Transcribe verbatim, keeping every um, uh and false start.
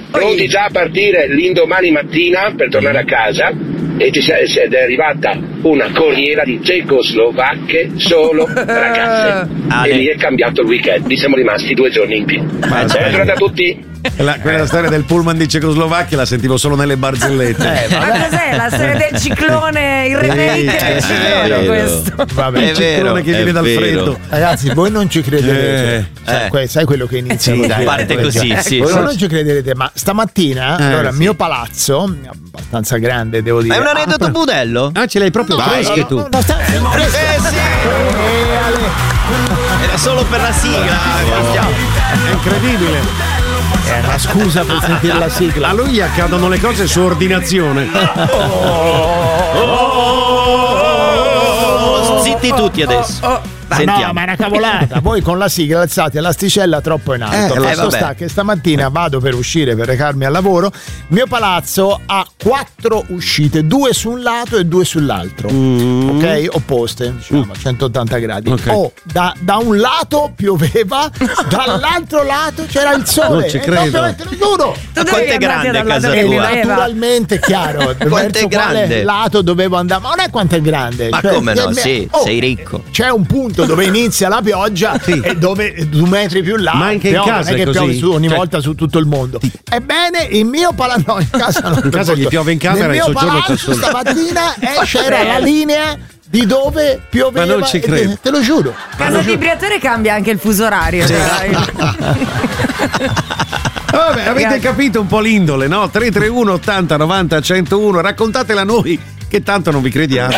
pronti già a partire l'indomani mattina per tornare a casa, e ci si- ed è arrivata una corriera di cecoslovacche solo ragazze e lì è cambiato il weekend, lì siamo rimasti due giorni in più. Buona giornata a tutti. La, quella storia del pullman di Cecoslovacchia la sentivo solo nelle barzellette. Eh, ma cos'è la storia del ciclone, il remake Sì, del eh, ciclone eh, questo? Vabbè, il ciclone che vive dal freddo. Ragazzi, voi non ci crederete. Eh, Cioè, eh. que- sai quello che inizia? Sì, così, dai, parte quello così, che- sì, Voi sì. non ci crederete, ma stamattina, Eh, allora, il sì. mio palazzo, abbastanza grande, devo dire. È un aneddoto ah, budello? Ah, ce l'hai proprio no, fresche no, tu. no, no, sta- Eh sì! Era solo per la sigla, Cristiano. È incredibile. È una scusa per sentire la sigla. A lui gli accadono le cose su ordinazione. Zitti tutti adesso. Ma Sentiamo. no, ma è una cavolata. Voi con la sigla alzate l'asticella troppo in alto. Eh, Fatto vabbè. sta che stamattina vado per uscire, per recarmi al lavoro. Il mio palazzo ha quattro uscite, due su un lato e due sull'altro. Ok? Opposte, diciamo, a centottanta gradi. Ok. Oh, da, da un lato pioveva, dall'altro lato c'era il sole. Non ci E credo. proprio, te lo giuro. Tu quanto è devi grande andare a dal lato casa che E tua? pioveva. naturalmente chiaro Quanto è verso quale grande? lato dovevo andare, ma non è quanto è grande. Ma Cioè, come no? che- Sì, oh, sei ricco. c'è un punto dove inizia la pioggia e dove due metri più là Ma anche in piove, casa non è è che così? piove su, ogni Cioè- volta su tutto il mondo. Ebbene, il mio palazzo no, in casa non In casa gli piove in camera nel e mio il soggiorno palazzo sta solo. stamattina eh, c'era la linea di dove pioveva. Ma non ci e te- credo. Te lo giuro. Casa vibriatore cambia anche il fuso orario. dai. Vabbè, avete Grazie. capito un po' l'indole, no? tre tre uno ottanta novanta centouno, raccontatela a noi che tanto non vi crediamo.